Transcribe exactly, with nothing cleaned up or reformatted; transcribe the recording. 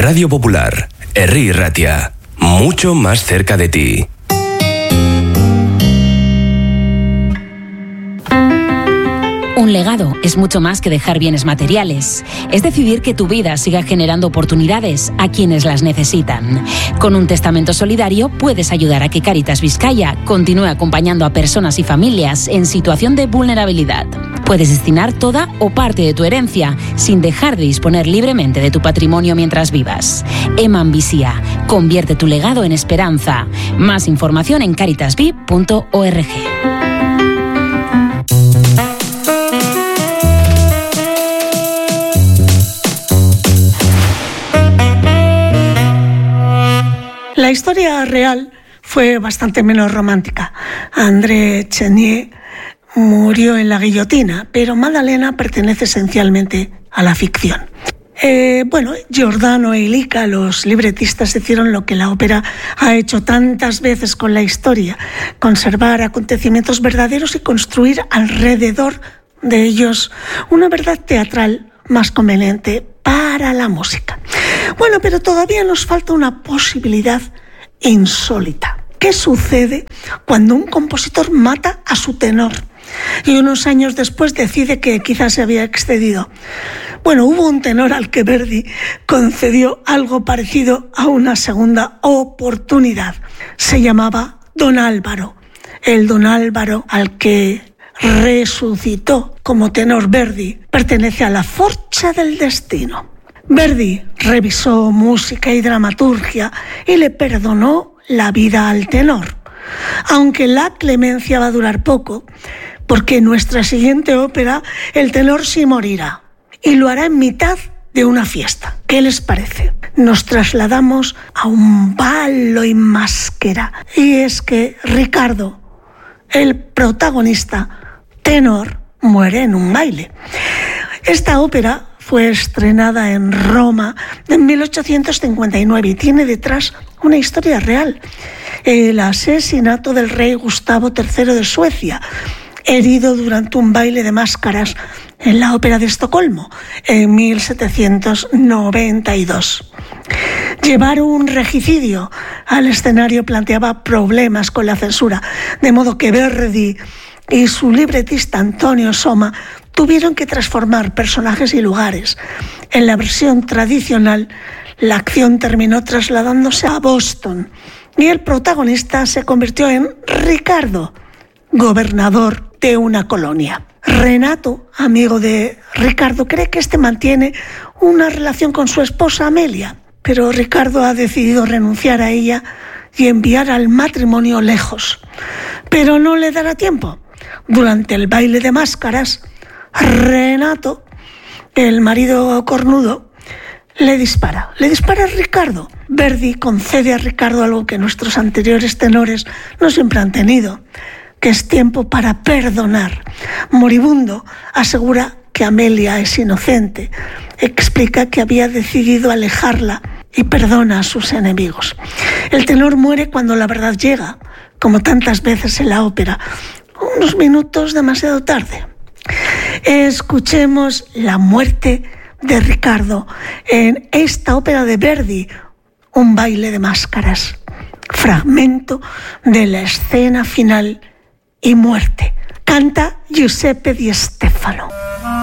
Radio Popular, Herri Ratia, mucho más cerca de ti. Un legado es mucho más que dejar bienes materiales. Es decidir que tu vida siga generando oportunidades a quienes las necesitan. Con un testamento solidario puedes ayudar a que Cáritas Vizcaya continúe acompañando a personas y familias en situación de vulnerabilidad. Puedes destinar toda o parte de tu herencia sin dejar de disponer libremente de tu patrimonio mientras vivas. Eman Bizia, convierte tu legado en esperanza. Más información en caritas v punto org. La historia real fue bastante menos romántica. André Chenier murió en la guillotina, pero Madalena pertenece esencialmente a la ficción. Eh, bueno, Giordano e Illica, los libretistas, hicieron lo que la ópera ha hecho tantas veces con la historia: conservar acontecimientos verdaderos y construir alrededor de ellos una verdad teatral más conveniente para la música. Bueno, pero todavía nos falta una posibilidad insólita. ¿Qué sucede cuando un compositor mata a su tenor y unos años después decide que quizás se había excedido? Bueno, hubo un tenor al que Verdi concedió algo parecido a una segunda oportunidad. Se llamaba Don Álvaro. El Don Álvaro al que resucitó como tenor Verdi pertenece a la forcha del destino. Verdi revisó música y dramaturgia y le perdonó la vida al tenor, aunque la clemencia va a durar poco, porque en nuestra siguiente ópera el tenor sí morirá, y lo hará en mitad de una fiesta. ¿Qué les parece? Nos trasladamos a un ballo y máscara, y es que Ricardo, el protagonista tenor, muere en un baile. Esta ópera fue estrenada en Roma en mil ochocientos cincuenta y nueve y tiene detrás una historia real: el asesinato del rey Gustavo tercero de Suecia, herido durante un baile de máscaras en la Ópera de Estocolmo en mil setecientos noventa y dos. Llevar un regicidio al escenario planteaba problemas con la censura, de modo que Verdi y su libretista Antonio Soma tuvieron que transformar personajes y lugares. En la versión tradicional, la acción terminó trasladándose a Boston y el protagonista se convirtió en Ricardo, gobernador de una colonia. Renato, amigo de Ricardo, cree que este mantiene una relación con su esposa Amelia, pero Ricardo ha decidido renunciar a ella y enviar al matrimonio lejos. Pero no le dará tiempo. Durante el baile de máscaras, Renato, el marido cornudo, le dispara. Le dispara a Ricardo. Verdi concede a Ricardo algo que nuestros anteriores tenores no siempre han tenido, que es tiempo para perdonar. Moribundo, asegura que Amelia es inocente. Explica que había decidido alejarla y perdona a sus enemigos. El tenor muere cuando la verdad llega, como tantas veces en la ópera, unos minutos demasiado tarde. Escuchemos la muerte de Ricardo en esta ópera de Verdi, Un baile de máscaras, fragmento de la escena final y muerte. Canta Giuseppe Di Stefano.